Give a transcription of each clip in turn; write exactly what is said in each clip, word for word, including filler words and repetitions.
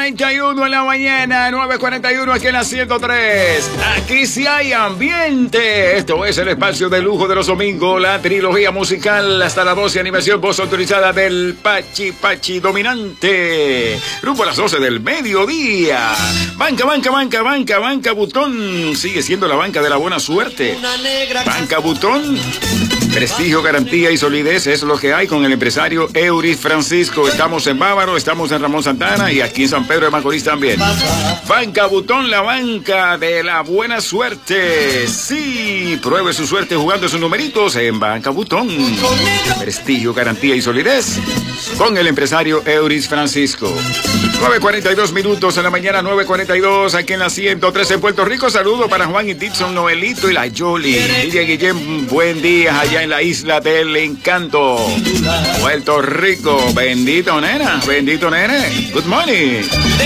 cuarenta y uno en la mañana, nueve cuarenta y uno aquí en la ciento tres. Aquí sí hay ambiente. Esto es el espacio de lujo de los domingos, la trilogía musical hasta la doce, animación, voz autorizada del Pachi Pachi dominante. Rumbo a las doce del mediodía. Banca, banca, banca, banca, banca Butón. Sigue siendo la banca de la buena suerte. Banca Butón. Prestigio, garantía y solidez es lo que hay con el empresario Euris Francisco. Estamos en Bávaro, estamos en Ramón Santana y aquí en San Pedro de Macorís también. Banca Butón, la banca de la buena suerte. Sí, pruebe su suerte jugando sus numeritos en Banca Butón. Prestigio, garantía y solidez con el empresario Euris Francisco. nueve cuarenta y dos minutos en la mañana, nueve cuarenta y dos aquí en la ciento tres en Puerto Rico. Saludo para Juan y Dixon, Noelito y la Yoli. D J Guillén, buen día allá en la isla del encanto. Puerto Rico, bendito nena, bendito nene. Good morning.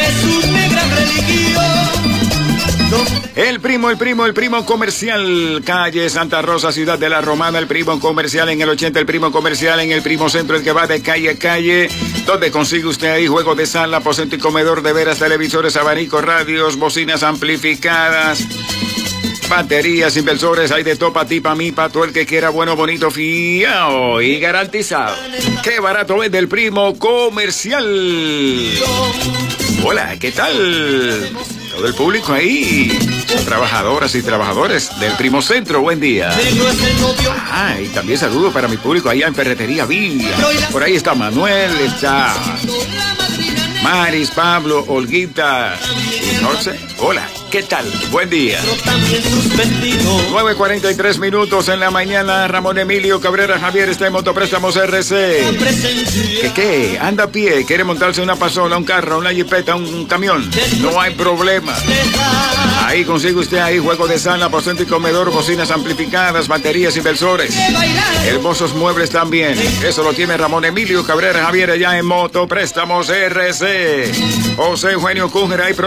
El primo, el primo, el primo comercial, calle Santa Rosa, ciudad de la Romana, el primo comercial en el ochenta, el primo comercial en el primo centro, el que va de calle a calle, donde consigue usted ahí juego de sala, aposento y comedor, de veras, televisores, abanicos, radios, bocinas amplificadas, baterías, inversores, hay de topa, tipa, mi, para todo el que quiera bueno, bonito, fiao y garantizado. ¡Qué barato es del primo comercial! Hola, ¿qué tal? Todo el público ahí, trabajadoras y trabajadores del Primo Centro, buen día. Ah, y también saludo para mi público allá en Ferretería Villa. Por ahí está Manuel, está Maris, Pablo, Olguita y Norce. Hola, ¿qué tal? Buen día. nueve cuarenta y tres minutos en la mañana. Ramón Emilio Cabrera Javier está en Motopréstamos R C. ¿Qué qué? Anda a pie, quiere montarse una pasola, un carro, una jipeta, un camión. No hay problema. Ahí consigue usted ahí juego de sala, aposento y comedor, bocinas amplificadas, baterías, inversores. Hermosos muebles también. Eso lo tiene Ramón Emilio Cabrera Javier allá en Motopréstamos R C. José Eugenio Cúngera y